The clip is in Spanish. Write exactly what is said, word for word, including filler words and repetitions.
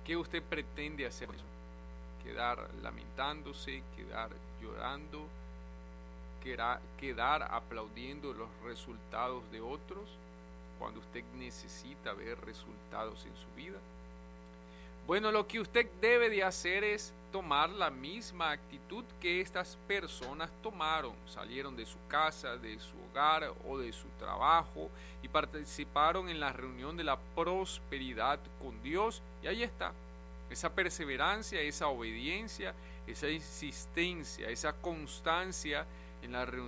¿Qué usted pretende hacer con eso? ¿Quedar lamentándose, quedar llorando, quedar, quedar aplaudiendo los resultados de otros cuando usted necesita ver resultados en su vida? Bueno, lo que usted debe de hacer es tomar la misma actitud que estas personas tomaron. Salieron de su casa, de su hogar o de su trabajo y participaron en la reunión de la prosperidad con Dios. Y ahí está, esa perseverancia, esa obediencia, esa insistencia, esa constancia en la reunión